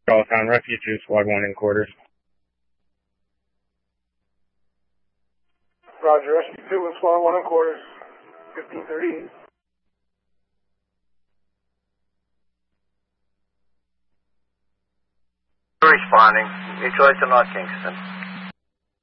Charlottetown, Rescue 2, Squad 1 in quarters. Roger, Rescue 2 and Squad 1 in quarters. 1530. Responding. Mutual to North Kingston.